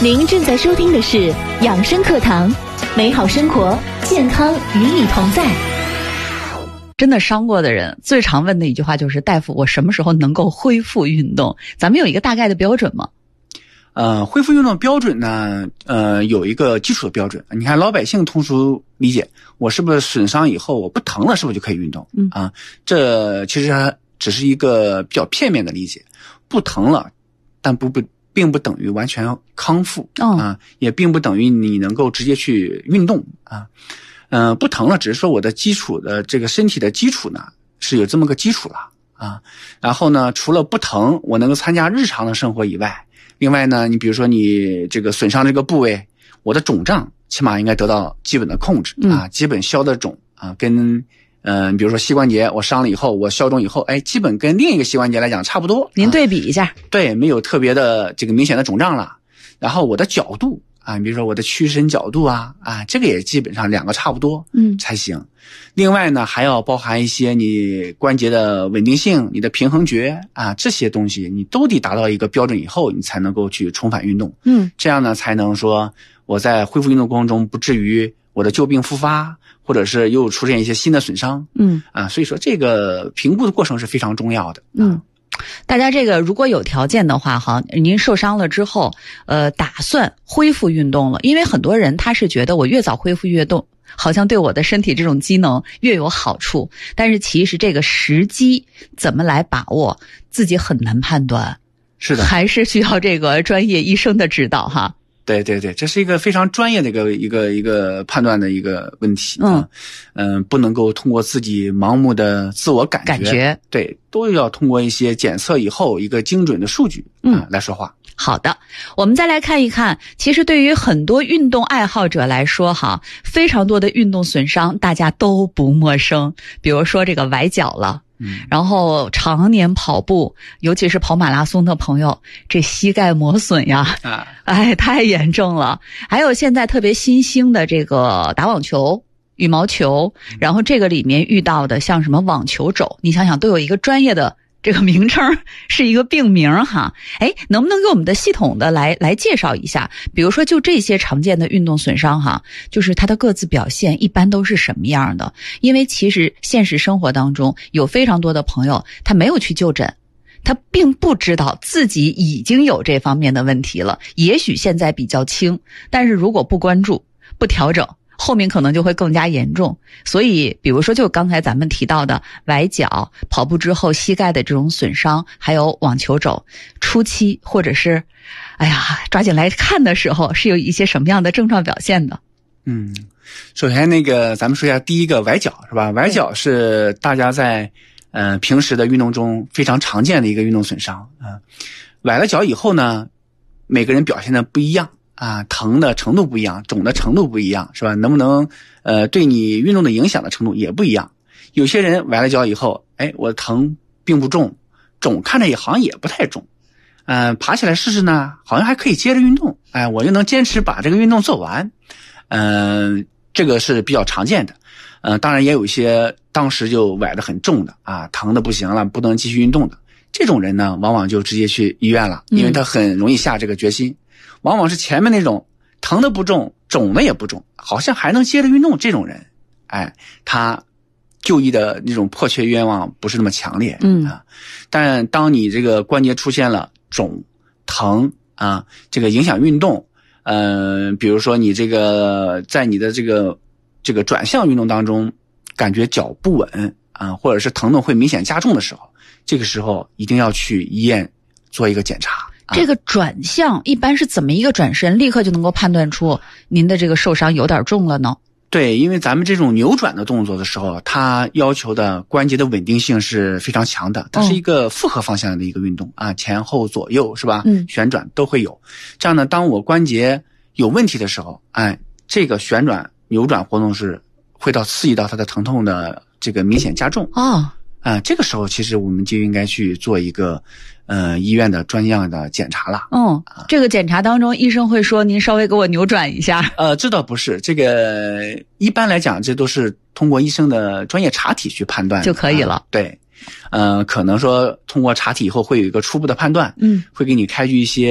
您正在收听的是养生课堂，美好生活，健康与你同在。 真的伤过的人最常问的一句话就是大夫，我什么时候能够恢复运动？咱们有一个大概的标准吗？ 恢复运动标准呢，有一个基础的标准。你看老百姓通俗理解，我是不是损伤以后我不疼了，是不是就可以运动？这其实只是一个比较片面的理解。不疼了，但并不等于完全康复也并不等于你能够直接去运动不疼了，只是说我的基础的这个身体的基础呢是有这么个基础了然后呢，除了不疼，我能够参加日常的生活以外，另外呢，你比如说你这个损伤这个部位，我的肿胀起码应该得到基本的控制基本消的肿跟比如说膝关节我伤了以后，我消肿以后，基本跟另一个膝关节来讲差不多。 您对比一下。 对，没有特别的这个明显的肿胀了。然后我的角度比如说我的屈伸角度这个也基本上两个差不多才行。另外呢，还要包含一些你关节的稳定性，你的平衡觉这些东西你都得达到一个标准以后，你才能够去重返运动。这样呢才能说我在恢复运动过程中不至于我的旧病复发，或者是又出现一些新的损伤。所以说这个评估的过程是非常重要的。 大家这个如果有条件的话您受伤了之后打算恢复运动了，因为很多人他是觉得我越早恢复越动，好像对我的身体这种机能越有好处，但是其实这个时机怎么来把握自己很难判断。 是的， 还是需要这个专业医生的指导哈。 对对对，这是一个非常专业的一个判断的一个问题不能够通过自己盲目的自我感觉，对，都要通过一些检测以后一个精准的数据来说话。 好的，我们再来看一看，其实对于很多运动爱好者来说非常多的运动损伤大家都不陌生，比如说这个崴脚了然后常年跑步，尤其是跑马拉松的朋友，这膝盖磨损呀太严重了。还有现在特别新兴的这个打网球、羽毛球，然后这个里面遇到的像什么网球肘，你想想都有一个专业的这个名称，是一个病名能不能给我们的系统的来介绍一下，比如说就这些常见的运动损伤就是它的各自表现一般都是什么样的？因为其实现实生活当中有非常多的朋友他没有去就诊，他并不知道自己已经有这方面的问题了，也许现在比较轻，但是如果不关注不调整，后面可能就会更加严重。所以比如说就刚才咱们提到的崴脚、跑步之后膝盖的这种损伤，还有网球肘，初期或者是抓紧来看的时候是有一些什么样的症状表现的？ 首先咱们说一下第一个崴脚是吧？崴脚是大家在平时的运动中非常常见的一个运动损伤崴了脚以后呢，每个人表现的不一样疼的程度不一样，肿的程度不一样是吧？能不能对你运动的影响的程度也不一样。有些人崴了脚以后我疼并不重，肿看着也好像也不太重爬起来试试呢，好像还可以接着运动我又能坚持把这个运动做完这个是比较常见的当然也有一些当时就崴得很重的疼的不行了，不能继续运动的，这种人呢往往就直接去医院了，因为他很容易下这个决心。往往是前面那种疼的不重，肿的也不重，好像还能接着运动，这种人他就医的那种迫切愿望不是那么强烈但当你这个关节出现了肿疼这个影响运动比如说你这个在你的这个转向运动当中感觉脚不稳或者是疼痛会明显加重的时候，这个时候一定要去医院做一个检查。 这个转向一般是怎么一个转身立刻就能够判断出您的这个受伤有点重了呢？ 对，因为咱们这种扭转的动作的时候，它要求的关节的稳定性是非常强的，它是一个复合方向的一个运动前后左右是吧旋转都会有。这样呢，当我关节有问题的时候这个旋转扭转活动是会刺激到它的疼痛的这个明显加重这个时候其实我们就应该去做一个医院的专项的检查了。 这个检查当中医生会说您稍微给我扭转一下。 这倒不是，这个一般来讲这都是通过医生的专业查体去判断就可以了。 对，可能说通过查体以后会有一个初步的判断，会给你开具一些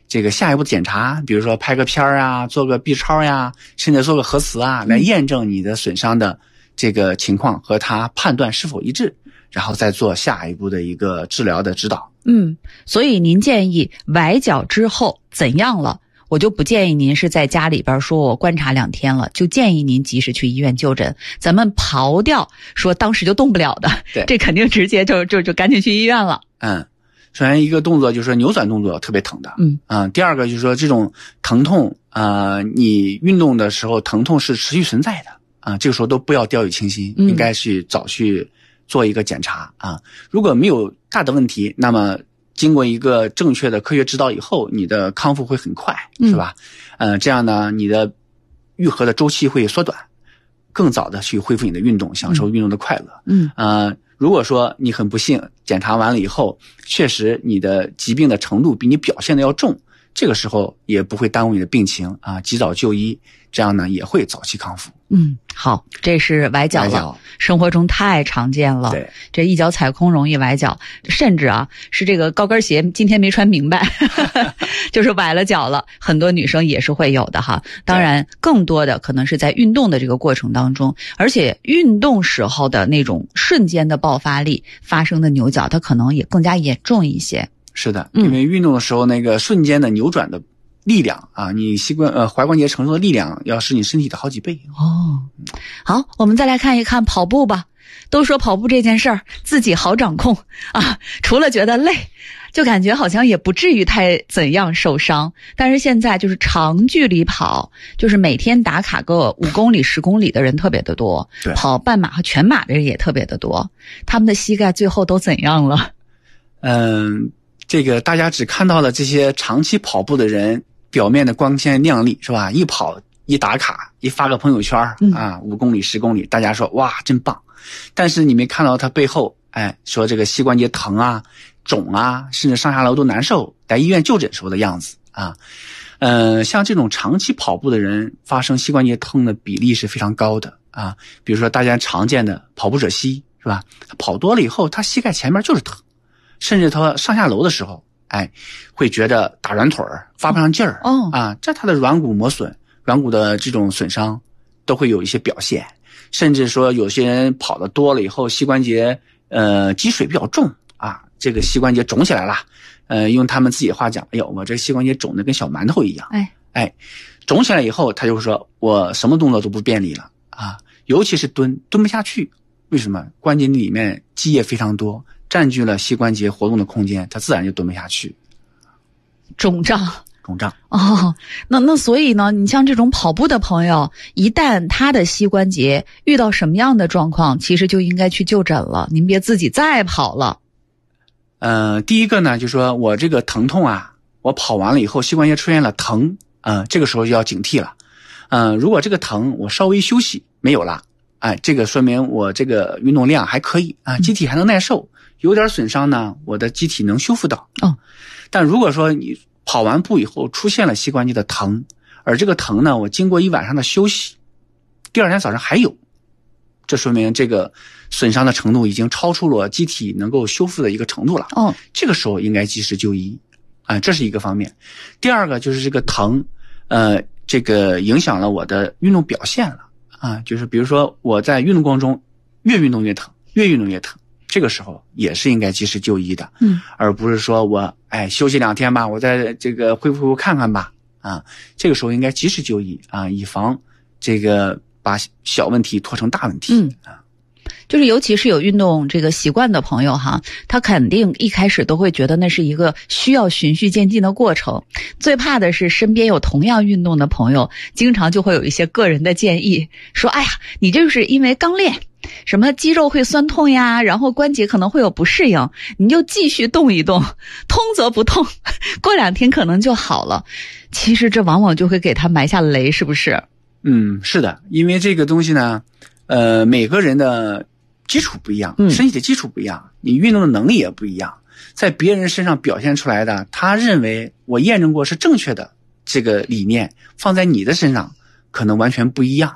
这个下一步的检查，比如说拍个片啊，做个 B 超呀，甚至做个核磁啊，来验证你的损伤的这个情况和他判断是否一致，然后再做下一步的一个治疗的指导。 所以您建议崴脚之后怎样了？我就不建议您是在家里边说我观察2天了，就建议您及时去医院就诊。咱们刨掉说当时就动不了的， 对， 这肯定直接就赶紧去医院了。 首先一个动作就是说扭转动作特别疼的，第二个就是说这种疼痛你运动的时候疼痛是持续存在的这个时候都不要掉以轻心，应该去早去做一个检查如果没有大的问题，那么经过一个正确的科学指导以后，你的康复会很快，是吧？这样呢，你的愈合的周期会缩短，更早的去恢复你的运动，享受运动的快乐。如果说你很不幸检查完了以后，确实你的疾病的程度比你表现的要重，这个时候也不会耽误你的病情及早就医，这样呢也会早期康复。 好，这是崴脚了，生活中太常见了。 对， 这一脚踩空容易崴脚，甚至是这个高跟鞋今天没穿明白，就是崴了脚了。很多女生也是会有的哈。当然，更多的可能是在运动的这个过程当中，而且运动时候的那种瞬间的爆发力发生的扭脚，它可能也更加严重一些。 是的，因为运动的时候那个瞬间的扭转的力量你踝关节承受的力量要是你身体的好几倍。 好，我们再来看一看跑步吧。都说跑步这件事儿自己好掌控除了觉得累，就感觉好像也不至于太怎样受伤。但是现在就是长距离跑，就是每天打卡个5公里、10公里的人特别的多，跑半马和全马的人也特别的多。他们的膝盖最后都怎样了？ 这个大家只看到了这些长期跑步的人表面的光鲜亮丽，是吧？一跑一打卡一发个朋友圈5公里10公里，大家说哇真棒。但是你没看到他背后说这个膝关节疼肿甚至上下楼都难受，来医院就诊时候的样子像这种长期跑步的人发生膝关节疼的比例是非常高的比如说大家常见的跑步者膝，是吧？他跑多了以后他膝盖前面就是疼，甚至他上下楼的时候会觉得打软腿发不上劲儿这他的软骨磨损，软骨的这种损伤都会有一些表现。甚至说有些人跑得多了以后膝关节积水比较重这个膝关节肿起来了用他们自己的话讲，哎呦我这膝关节肿得跟小馒头一样肿起来以后他就说我什么动作都不便利了尤其是蹲不下去。为什么？关节里面积液非常多，占据了膝关节活动的空间，它自然就蹲不下去。 肿胀那所以呢，你像这种跑步的朋友，一旦他的膝关节遇到什么样的状况，其实就应该去就诊了，您别自己再跑了。 第一个呢，就是说我这个疼痛我跑完了以后膝关节出现了疼这个时候就要警惕了如果这个疼我稍微休息没有了这个说明我这个运动量还可以机体还能耐受，有点损伤呢我的机体能修复到但如果说你跑完步以后出现了膝关节的疼，而这个疼呢我经过一晚上的休息，第二天早上还有，这说明这个损伤的程度已经超出了机体能够修复的一个程度了这个时候应该及时就医这是一个方面。第二个就是这个疼这个影响了我的运动表现了就是比如说我在运动过程中越运动越疼，越运动越疼，这个时候也是应该及时就医的而不是说我休息2天吧，我在这个恢复看看吧这个时候应该及时就医以防这个把小问题拖成大问题就是尤其是有运动这个习惯的朋友他肯定一开始都会觉得那是一个需要循序渐进的过程。最怕的是身边有同样运动的朋友，经常就会有一些个人的建议，说哎呀你这是因为刚练，什么肌肉会酸痛呀，然后关节可能会有不适应，你就继续动一动，通则不痛，过2天可能就好了。其实这往往就会给他埋下雷，是不是？ 是的，因为这个东西呢每个人的基础不一样，身体的基础不一样，你运动的能力也不一样，在别人身上表现出来的他认为我验证过是正确的这个理念，放在你的身上可能完全不一样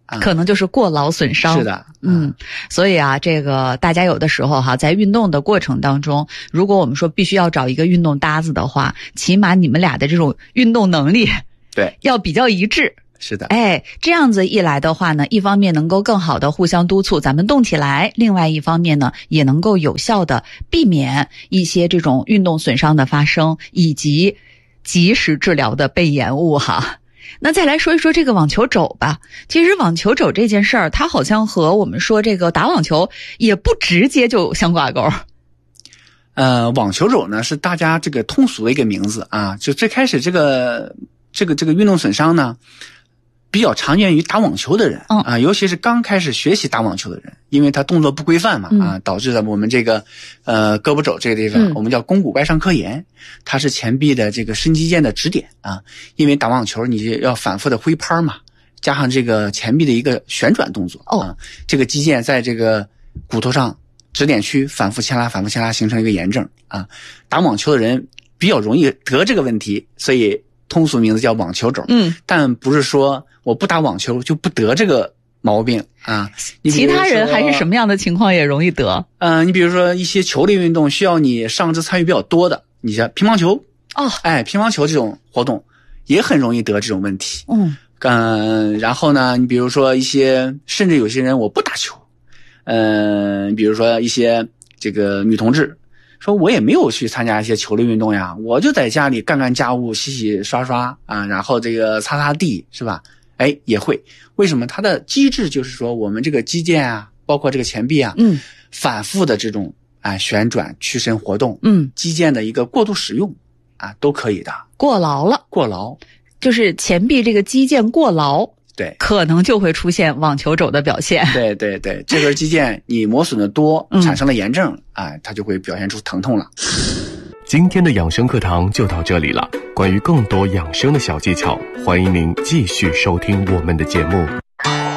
可能就是过劳损伤。 是的， 所以啊，这个大家有的时候哈，在运动的过程当中，如果我们说必须要找一个运动搭子的话，起码你们俩的这种运动能力， 对， 要比较一致。 是的， 这样子一来的话呢，一方面能够更好的互相督促咱们动起来，另外一方面呢，也能够有效的避免一些这种运动损伤的发生，以及及时治疗的被延误哈。那再来说一说这个网球肘吧。其实网球肘这件事儿，它好像和我们说这个打网球也不直接就相挂钩。 网球肘呢是大家这个通俗的一个名字啊。就最开始这个运动损伤呢，比较常见于打网球的人啊，尤其是刚开始学习打网球的人，因为他动作不规范嘛导致了我们这个胳膊肘这个地方，我们叫肱骨外上髁炎，它是前臂的这个伸肌腱的支点啊。因为打网球你要反复的挥拍嘛，加上这个前臂的一个旋转动作这个肌腱在这个骨头上支点区反复牵拉，形成一个炎症啊。打网球的人比较容易得这个问题，所以通俗名字叫网球肘。但不是说我不打网球就不得这个毛病啊。 其他人还是什么样的情况也容易得？ 你比如说一些球类运动需要你上肢参与比较多的，你像乒乓球乒乓球这种活动也很容易得这种问题。然后呢，你比如说一些，甚至有些人我不打球，比如说一些这个女同志说我也没有去参加一些球类运动呀，我就在家里干干家务，洗洗刷刷啊，然后这个擦擦地，是吧？也会。为什么？它的机制就是说我们这个肌腱啊，包括这个前臂啊，反复的这种旋转屈伸活动，肌腱的一个过度使用都可以的。过劳就是前臂这个肌腱过劳， 对， 可能就会出现网球肘的表现。 对，这根肌腱你磨损的多，产生了炎症它就会表现出疼痛了。 今天的养生课堂就到这里了。关于更多养生的小技巧，欢迎您继续收听我们的节目。